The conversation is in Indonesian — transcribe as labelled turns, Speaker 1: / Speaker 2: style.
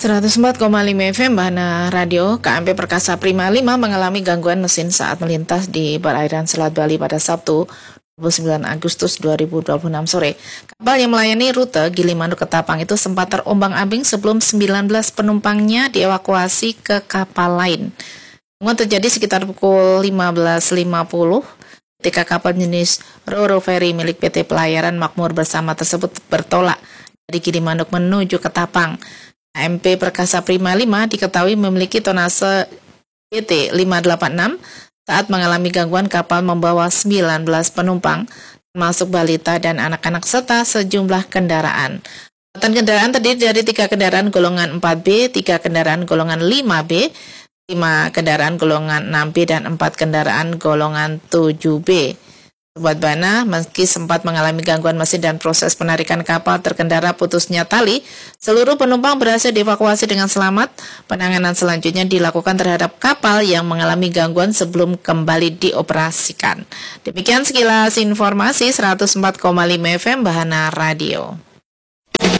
Speaker 1: 104,5 FM Bahana Radio. KMP Perkasa Prima 5 mengalami gangguan mesin saat melintas di perairan Selat Bali pada Sabtu 29 Agustus 2026 sore. Kapal yang melayani rute Gilimanuk Ketapang itu sempat terombang-ambing sebelum 19 penumpangnya dievakuasi ke kapal lain. Gangguan terjadi sekitar pukul 15.50 ketika kapal jenis Ro-Ro Ferry milik PT Pelayaran Makmur Bersama tersebut bertolak dari Gilimanuk menuju Ketapang. KMP Perkasa Prima 5 diketahui memiliki tonase PT 586 saat mengalami gangguan kapal membawa 19 penumpang, termasuk balita dan anak-anak serta sejumlah kendaraan. Muatan kendaraan terdiri dari 3 kendaraan golongan 4B, 3 kendaraan golongan 5B, 5 kendaraan golongan 6B, dan 4 kendaraan golongan 7B. Sobat Bana, meski sempat mengalami gangguan mesin dan proses penarikan kapal terkendala putusnya tali, seluruh penumpang berhasil dievakuasi dengan selamat. Penanganan selanjutnya dilakukan terhadap kapal yang mengalami gangguan sebelum kembali dioperasikan. Demikian sekilas informasi 104,5 FM Bahana Radio.